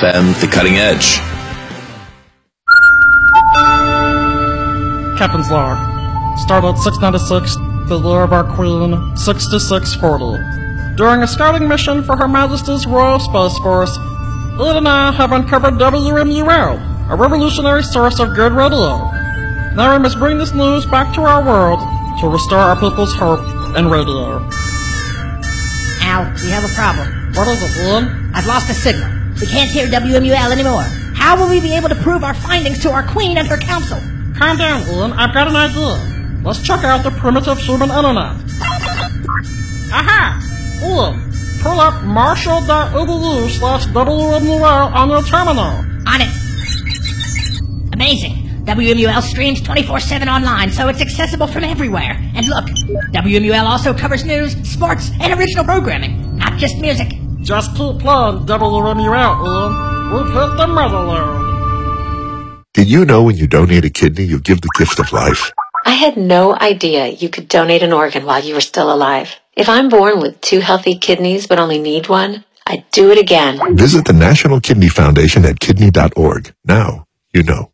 FM, The Cutting Edge. Captain's log. Stardate 696, the year of our Queen, 6640. During a scouting mission for Her Majesty's Royal Space Force, Ed and I have uncovered WMUL, a revolutionary source of good radio. Now we must bring this news back to our world to restore our people's hope in radio. Al, we have a problem. What is it, Ian? I've lost the signal. We can't hear WMUL anymore. How will we be able to prove our findings to our Queen and her council? Calm down, Ian. I've got an idea. Let's check out the primitive human internet. Aha! Ian, pull up marshall.edu/WMUL on your terminal. On it. Amazing. WMUL streams 24/7 online, so it's accessible from everywhere. And look, WMUL also covers news, sports, and original programming, not just music. Just keep playing WMUL, Ian. We've hit the motherlode. Did you know when you donate a kidney, you give the gift of life? I had no idea you could donate an organ while you were still alive. If I'm born with 2 healthy kidneys but only need one, I'd do it again. Visit the National Kidney Foundation at kidney.org. Now you know.